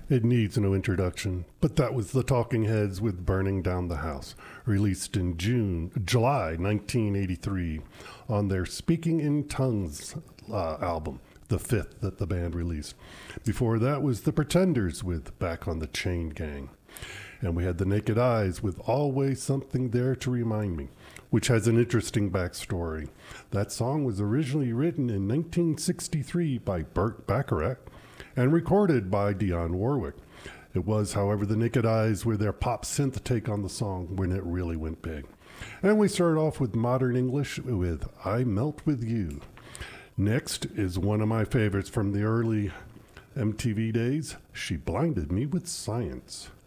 It needs no introduction, but that was the Talking Heads with Burning Down the House, released in July 1983 on their Speaking in Tongues album, the fifth that the band released. Before that was The Pretenders with Back on the Chain Gang. And we had The Naked Eyes with Always Something There to Remind Me, which has an interesting backstory. That song was originally written in 1963 by Burt Bacharach and recorded by Dionne Warwick. It was, however, The Naked Eyes with their pop synth take on the song when it really went big. And we started off with Modern English with I Melt With You. Next is one of my favorites from the early MTV days, She Blinded Me with Science.